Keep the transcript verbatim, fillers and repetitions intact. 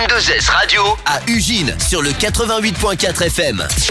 M deux S Radio à Ugine sur le quatre-vingt-huit point quatre F M.